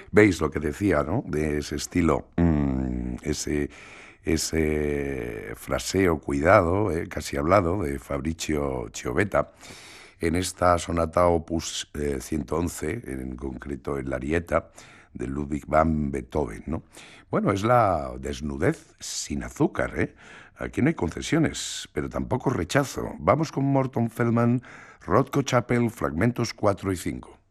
Veis lo que decía, ¿no? De ese estilo, ese fraseo cuidado, casi hablado, de Fabrizio Chiovetta, en esta sonata opus 111, en concreto en la Arieta, de Ludwig van Beethoven, ¿no? Bueno, es la desnudez sin azúcar, ¿eh? Aquí no hay concesiones, pero tampoco rechazo. Vamos con Morton Feldman, Rothko Chapel, fragmentos 4 y 5.